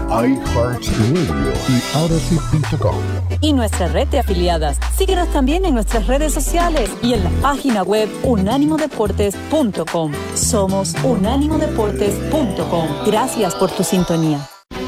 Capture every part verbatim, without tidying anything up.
iHeartRadio y Odyssey punto com. Y nuestra red de afiliadas. Síguenos también en nuestras redes sociales y en la página web unánimo deportes punto com. Somos unánimo deportes punto com. Gracias por tu sintonía.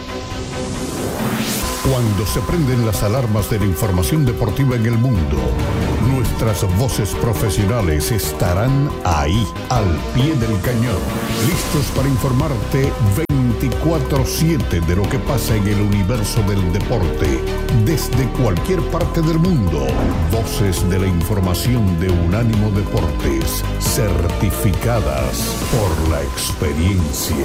Cuando se prenden las alarmas de la información deportiva en el mundo, nuestras voces profesionales estarán ahí, al pie del cañón, listos para informarte veinticuatro siete de lo que pasa en el universo del deporte, desde cualquier parte del mundo. Voces de la información de Unánimo Deportes, certificadas por la experiencia.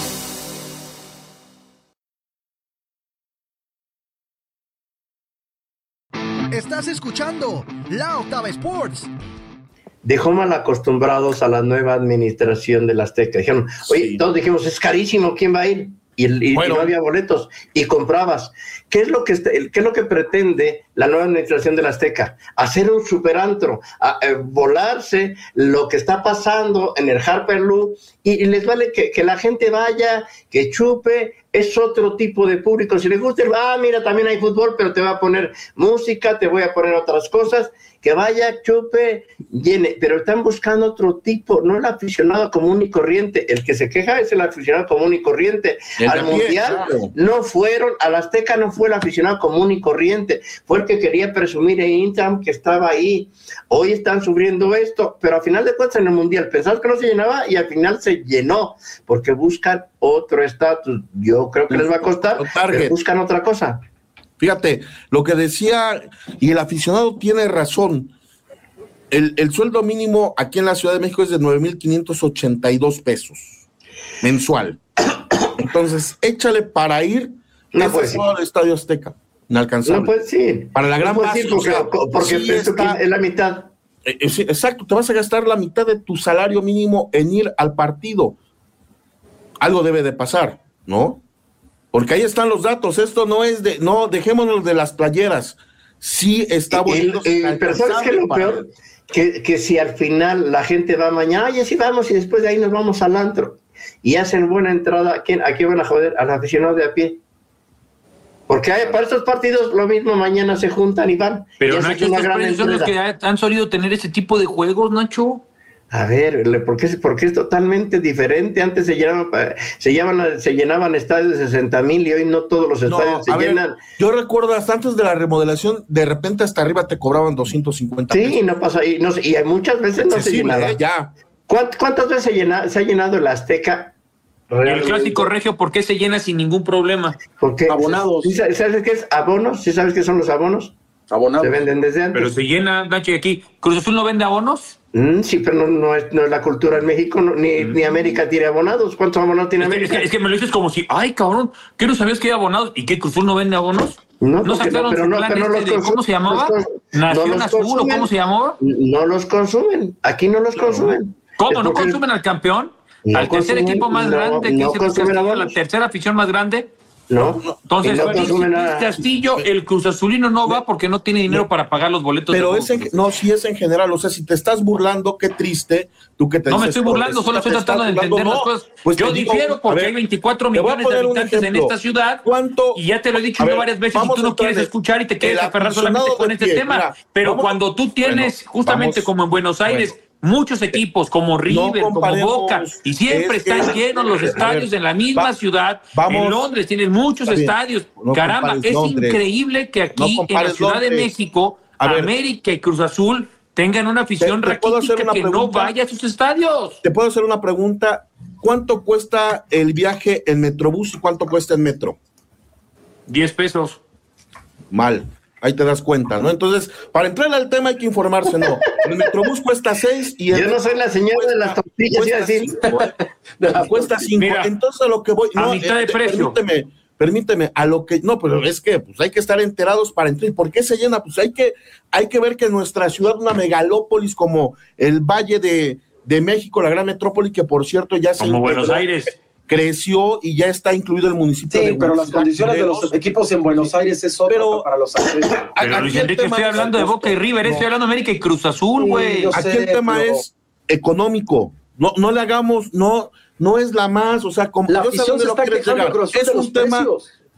Estás escuchando La Octava Sports. Dejó mal acostumbrados a la nueva administración del Azteca. Dijeron, oye, sí. Todos dijimos, es carísimo, ¿quién va a ir? Y, y, bueno. y no había boletos, y comprabas. ¿Qué es lo que qué es lo que pretende la nueva administración del Azteca? Hacer un superantro, a, a, volarse lo que está pasando en el Harper Lou, y, y les vale que, que la gente vaya, que chupe. Es otro tipo de público. Si les gusta, ah, mira, también hay fútbol, pero te voy a poner música, te voy a poner otras cosas, que vaya, chupe, llene. Pero están buscando otro tipo, no el aficionado común y corriente. El que se queja es el aficionado común y corriente. Al Mundial no fueron, al Azteca no fue el aficionado común y corriente, fue el que quería presumir en Instagram que estaba ahí. Hoy están sufriendo esto, pero al final de cuentas en el Mundial pensabas que no se llenaba y al final se llenó, porque buscan otro estatus. Yo creo que les va a costar, pero buscan otra cosa. Fíjate, lo que decía, y el aficionado tiene razón, el, el sueldo mínimo aquí en la Ciudad de México es de nueve mil quinientos ochenta y dos pesos mensual. Entonces, échale para ir no puede ir al Estadio Azteca. Inalcanzable. No puedes ir. Para la gran no ir porque, o sea, porque sí está, es la mitad. Eh, eh, sí, exacto, te vas a gastar la mitad de tu salario mínimo en ir al partido. Algo debe de pasar, ¿no? Porque ahí están los datos. Esto no es de, no, dejémonos de las playeras. Sí está bonito. Pero ¿sabes qué es lo para... peor? Que, que si al final la gente va mañana, ay, así vamos, y después de ahí nos vamos al antro, y hacen buena entrada, ¿a quién, a quién van a joder? Al aficionado de a pie. Porque hay, para estos partidos lo mismo, mañana se juntan y van. Pero y Nacho, estos precios son los que han solido tener ese tipo de juegos, Nacho. A ver, ¿por qué, porque es totalmente diferente? Antes se llenaban, se llenaban, se llenaban estadios de sesenta mil y hoy no todos los estadios no, se ver, llenan. Yo recuerdo hasta antes de la remodelación, de repente hasta arriba te cobraban doscientos cincuenta sí, pesos. Sí, no pasa, y, no, y muchas veces no se llenaba. Eh, ya. ¿Cuántas, ¿Cuántas veces se, llena, se ha llenado el Azteca? Realmente. El clásico regio, ¿por qué se llena sin ningún problema? Porque abonados. ¿Sí sabes qué es abonos? ¿Sí sabes qué son los abonos? Abonados. Se venden desde antes. Pero se llena, Nacho, y aquí, ¿Cruz Azul no vende abonos? Mm, sí, pero no, no, es, no es la cultura en México, no, ni, mm. ni América tiene abonados. ¿Cuántos abonados tiene es que, América? Es que, es que me lo dices como si, ay, cabrón, ¿qué no sabías que hay abonados? ¿Y qué Cruz Azul no vende abonos? No, ¿No sacaron no, pero su no, plan pero no este los de, ¿cómo se llamaba? Los, Nación no Azul, ¿o cómo se llamó? No los consumen, aquí no los consumen. ¿Cómo? ¿No consumen al campeón? No ¿Al tercer consumen, equipo más no, grande? No que consumen Castillo, abonos. ¿La tercera afición más grande? No. Entonces, no consumen a... Castillo, el Cruz Azulino no va porque no tiene dinero no. para pagar los boletos. Pero es en, no, si es en general, o sea, si te estás burlando, qué triste, tú que te No dices, me estoy burlando, solo estoy tratando de entender no, las cosas. Pues yo difiero digo, porque ver, hay veinticuatro millones de habitantes en esta ciudad. ¿Cuánto? Y ya te lo he dicho yo varias veces y tú no quieres escuchar y te quieres aferrar solamente con este tema. Mira, pero vamos, cuando tú tienes, bueno, justamente vamos, como en Buenos Aires, bueno, muchos equipos como River, no como Boca, y siempre es están que, llenos los estadios ver, en la misma va, ciudad. Vamos, en Londres tienen muchos estadios. No Caramba, es Londres. Increíble que aquí no en la Ciudad Londres. de México, ver, América y Cruz Azul tengan una afición raquítica que pregunta? no vaya a sus estadios. Te puedo hacer una pregunta. ¿Cuánto cuesta el viaje en Metrobús y cuánto cuesta en metro? Diez pesos. Mal. Ahí te das cuenta, ¿no? Entonces, para entrar al tema hay que informarse, ¿no? El Metrobús cuesta seis y el Yo no soy la señora cuesta, de las tortillas, cuesta decir. cinco, ¿eh? Cuesta cinco. Mira, entonces a lo que voy... A no, mitad de eh, precio. Permíteme, permíteme, a lo que... No, pero es que pues hay que estar enterados para entrar. ¿Por qué se llena? Pues hay que, hay que ver que nuestra ciudad, una megalópolis como el Valle de, de México, la gran metrópoli, que por cierto ya se... Como Buenos Aires... creció y ya está incluido el municipio. Sí, de pero las condiciones de los equipos en Buenos Aires es otra pero, para los atletas. Pero Luis Enrique, estoy hablando de Boca y River, no. estoy hablando de América y Cruz Azul, güey. Sí, aquí sé, el tema pero... es económico. No, no le hagamos, no, no es la más, o sea, como la afición se está quejando, Cruz Azul, es un tema, precios.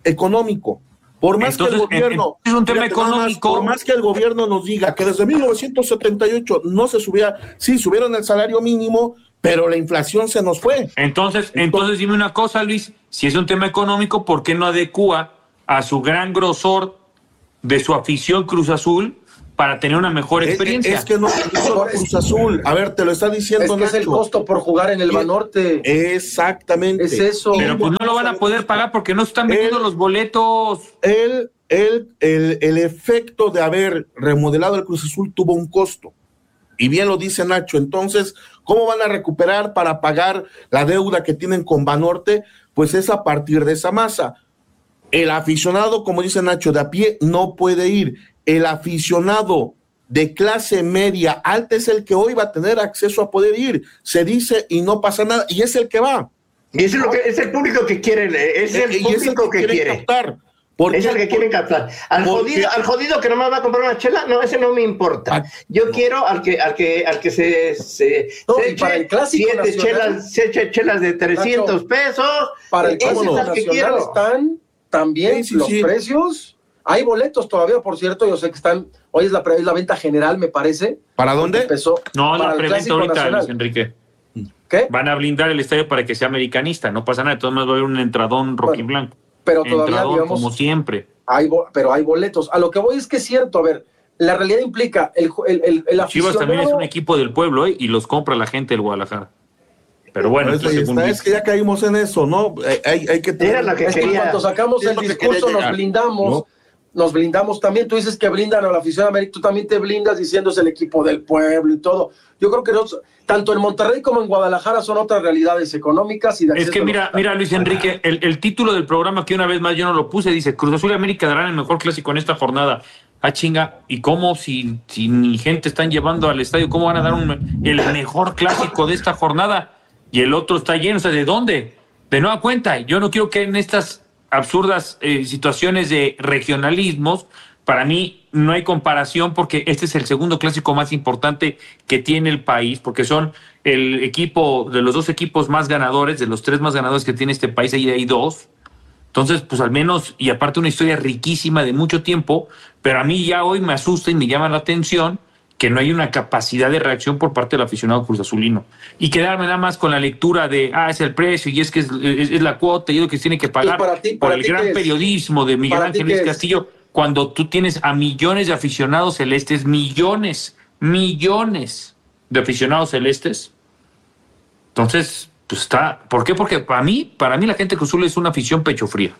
económico. Por más Entonces, que el gobierno, es un tema fíjate, económico. Más, por más que el gobierno nos diga que desde mil novecientos setenta y ocho no se subía, sí, subieron el salario mínimo, pero la inflación se nos fue. Entonces, entonces, entonces dime una cosa, Luis, si es un tema económico, ¿por qué no adecúa a su gran grosor de su afición Cruz Azul para tener una mejor experiencia? Es, es que no es Cruz Azul. A ver, te lo está diciendo Es que Nacho. es el costo por jugar en el Banorte. Exactamente. Es eso. Pero pues no lo van a poder pagar porque no están vendiendo el, los boletos. El, el, el, el efecto de haber remodelado el Cruz Azul tuvo un costo. Y bien lo dice Nacho. Entonces, ¿cómo van a recuperar para pagar la deuda que tienen con Banorte? Pues es a partir de esa masa. El aficionado, como dice Nacho, de a pie no puede ir. El aficionado de clase media alta es el que hoy va a tener acceso a poder ir. Se dice y no pasa nada, y es el que va. Y es, lo que, es el público que quieren, es el público es el que, que quiere. Captar. Es el que quieren captar. Al jodido, al jodido que nomás va a comprar una chela, no, ese no me importa. Yo no. quiero al que, al que, al que se, se, no, se eche para el clásico siete chelas, se eche chelas de trescientos Nacho, pesos. Para el clásico nacional están también sí, sí, los sí. precios. Hay boletos todavía, por cierto, yo sé que están, hoy es la, es la venta general, me parece. ¿Para dónde? Empezó no, la preventa ahorita, nacional. Luis Enrique. ¿Qué? Van a blindar el estadio para que sea americanista, no pasa nada, de todos modos va a haber un entradón rojiblanco. Bueno, pero todavía, entradón, digamos, como siempre. Hay, pero hay boletos. A lo que voy es que es cierto, a ver, la realidad implica el, el, el, el aficionado... Chivas también es un equipo del pueblo, ¿eh? Y los compra la gente del Guadalajara. Pero bueno, pues está, es que ya caímos en eso, ¿no? Hay, hay que tener... Era la que es que cuando sacamos el discurso nos blindamos... ¿no? Nos blindamos también, tú dices que blindan a la afición América, tú también te blindas diciéndose el equipo del pueblo y todo. Yo creo que no, tanto en Monterrey como en Guadalajara son otras realidades económicas y de es que mira, mira Luis Enrique, el, el título del programa que una vez más yo no lo puse, dice Cruz Azul y América darán el mejor clásico en esta jornada. Ah, chinga, ¿y cómo si, si ni gente están llevando al estadio, cómo van a dar un, el mejor clásico de esta jornada? Y el otro está lleno, o sea, ¿de dónde? De nueva cuenta, yo no quiero que en estas absurdas eh, situaciones de regionalismos, para mí no hay comparación porque este es el segundo clásico más importante que tiene el país, porque son el equipo, de los dos equipos más ganadores, de los tres más ganadores que tiene este país, ahí hay dos. Entonces, pues al menos, y aparte una historia riquísima de mucho tiempo, pero a mí ya hoy me asusta y me llama la atención que no hay una capacidad de reacción por parte del aficionado Cruz Azulino. Y quedarme nada más con la lectura de, ah, es el precio y es que es, es, es la cuota y es lo que se tiene que pagar ti, por el gran periodismo de Miguel Ángel Luis Castillo, cuando tú tienes a millones de aficionados celestes, millones, millones de aficionados celestes. Entonces, pues está, ¿por qué? Porque para mí, para mí la gente de Cruz Azul es una afición pecho fría.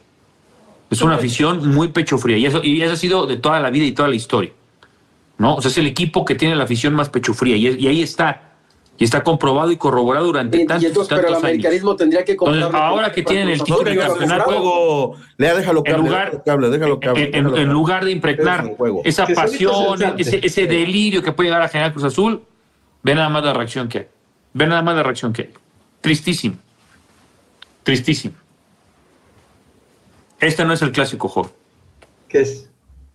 Es una afición muy pecho fría y eso, y eso ha sido de toda la vida y toda la historia. ¿No? O sea, es el equipo que tiene la afición más pecho fría y, y ahí está, y está comprobado y corroborado durante y, tantos, y entonces, tantos pero el americanismo años. tendría que entonces, ahora que tienen el título de campeonato, Lea, déjalo que en hable, lugar, déjalo que hable, déjalo que hable, en, déjalo en lugar de impregnar esa pasión, ese, ese delirio que puede llegar a generar Cruz Azul, ve nada más la reacción que hay. Ve nada más la reacción que hay. Tristísimo. Tristísimo. Este no es el clásico, joven. ¿Qué es?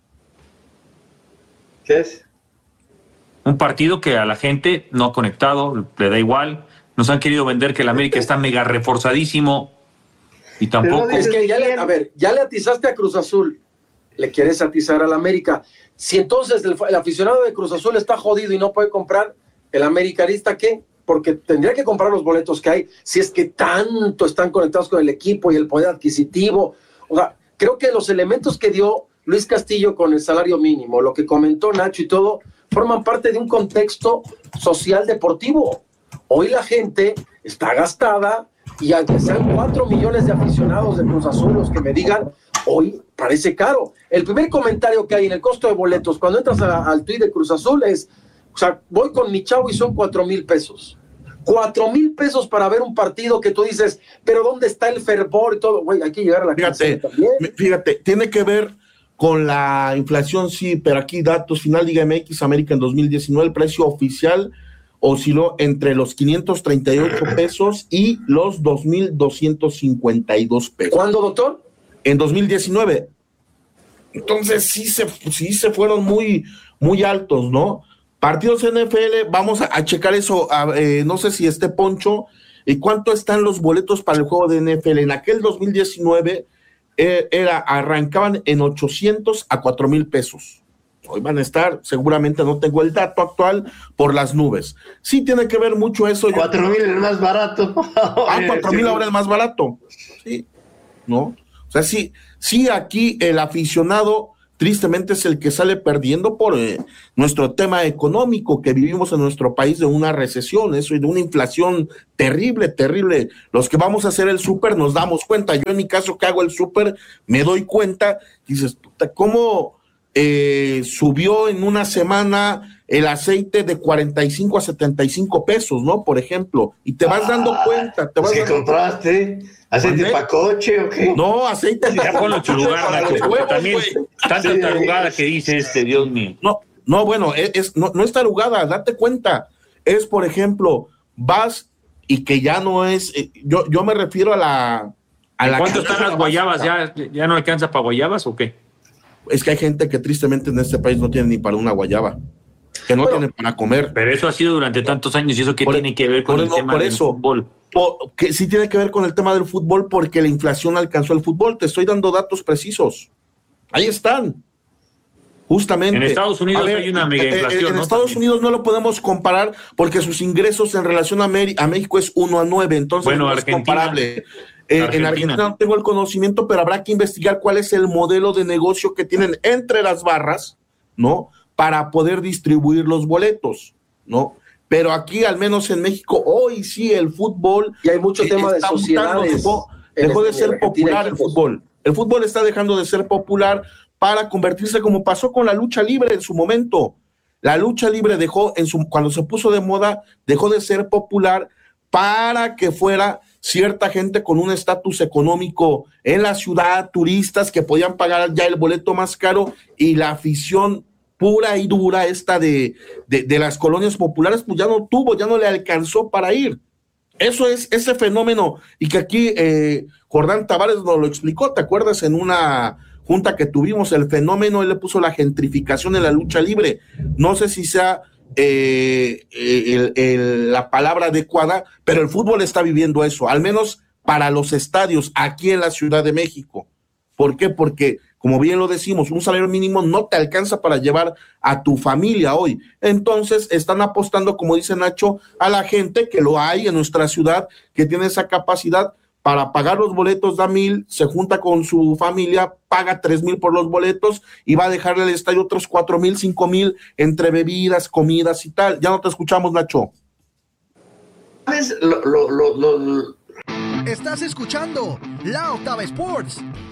¿Qué es? Un partido que a la gente no ha conectado, le da igual. Nos han querido vender que el América está mega reforzadísimo y tampoco. No, es que ya le, a ver, ya le atizaste a Cruz Azul, le quieres atizar al América. Si entonces el, el aficionado de Cruz Azul está jodido y no puede comprar, ¿el americanista qué? Porque tendría que comprar los boletos que hay, si es que tanto están conectados con el equipo y el poder adquisitivo. O sea, creo que los elementos que dio Luis Castillo con el salario mínimo, lo que comentó Nacho y todo, forman parte de un contexto social deportivo. Hoy la gente está gastada y aunque sean cuatro millones de aficionados de Cruz Azul los que me digan, hoy parece caro. El primer comentario que hay en el costo de boletos, cuando entras a, al tuit de Cruz Azul es, o sea, voy con mi chavo y son cuatro mil pesos. Cuatro mil pesos para ver un partido que tú dices, pero ¿dónde está el fervor y todo? Güey, hay que llegar a la fíjate, también. Fíjate, tiene que ver con la inflación, sí, pero aquí datos, final Liga M X América en dos mil diecinueve, el precio oficial osciló entre los quinientos treinta y ocho pesos y los dos mil doscientos cincuenta y dos pesos. ¿Cuándo, doctor? En dos mil diecinueve. Entonces sí se, sí se fueron muy, muy altos, ¿no? Partidos N F L, vamos a, a checar eso, a, eh, no sé si esté Poncho, ¿y cuánto están los boletos para el juego de N F L? En aquel dos mil diecinueve era, arrancaban en ochocientos a cuatro mil pesos. Hoy van a estar, seguramente no tengo el dato actual, por las nubes. Sí tiene que ver mucho eso. Cuatro mil el más barato. Ah, cuatro mil ahora el más barato. Sí, ¿no? O sea, sí, sí aquí el aficionado tristemente es el que sale perdiendo por eh, nuestro tema económico, que vivimos en nuestro país de una recesión, eso, y de una inflación terrible, terrible. Los que vamos a hacer el súper nos damos cuenta. Yo en mi caso que hago el súper me doy cuenta, dices, puta, ¿cómo eh, subió en una semana el aceite de cuarenta y cinco a setenta y cinco pesos, ¿no? Por ejemplo, y te vas ah, dando cuenta. Te vas ¿Qué dando compraste? cuenta. ¿Aceite para coche o qué? No, aceite ya con tu lugar, Nacho, huevos, también tanta sí, tarugada que dice este, Dios mío. No, no, bueno, es, es no, no es tarugada, date cuenta. Es, por ejemplo, vas y que ya no es, eh, yo, yo me refiero a la... A la ¿Cuánto están las guayabas? ¿Ya, ¿Ya no alcanza para guayabas o qué? Es que hay gente que tristemente en este país no tiene ni para una guayaba, que no bueno, tienen para comer. Pero eso ha sido durante tantos años, y eso qué por, tiene que ver con por, el no, tema por del eso, fútbol. Por, que sí tiene que ver con el tema del fútbol, porque la inflación alcanzó el fútbol. Te estoy dando datos precisos. Ahí están. Justamente. En Estados Unidos ver, hay una mega inflación. En, en ¿no? Estados También. Unidos no lo podemos comparar porque sus ingresos en relación a, a México es uno a nueve, entonces bueno, no Argentina, es comparable. Eh, Argentina. En Argentina no tengo el conocimiento, pero habrá que investigar cuál es el modelo de negocio que tienen entre las barras, ¿no? Para poder distribuir los boletos, ¿no? Pero aquí, al menos en México, hoy sí el fútbol... Y hay mucho tema de sociedades. Dejó, dejó de ser popular el fútbol. El fútbol está dejando de ser popular para convertirse como pasó con la lucha libre en su momento. La lucha libre dejó, en su, cuando se puso de moda, dejó de ser popular para que fuera cierta gente con un estatus económico en la ciudad, turistas que podían pagar ya el boleto más caro, y la afición pura y dura esta de, de, de las colonias populares, pues ya no tuvo, ya no le alcanzó para ir. Eso es ese fenómeno, y que aquí eh, Jordán Tavares nos lo explicó, ¿te acuerdas? En una junta que tuvimos, el fenómeno, él le puso la gentrificación en la lucha libre. No sé si sea eh, el, el, la palabra adecuada, pero el fútbol está viviendo eso, al menos para los estadios aquí en la Ciudad de México. ¿Por qué? Porque, como bien lo decimos, un salario mínimo no te alcanza para llevar a tu familia hoy. Entonces están apostando, como dice Nacho, a la gente que lo hay en nuestra ciudad, que tiene esa capacidad para pagar los boletos, da mil, se junta con su familia, paga tres mil por los boletos y va a dejarle al estadio otros cuatro mil, cinco mil entre bebidas, comidas y tal. Ya no te escuchamos, Nacho. ¿Sabes? Lo, lo, lo, lo... Estás escuchando La Octava Sports.